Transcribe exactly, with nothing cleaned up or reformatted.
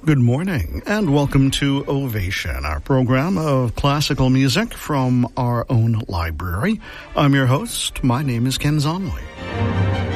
Good morning, and welcome to Ovation, our program of classical music from our own library. I'm your host. My name is Ken Zonley.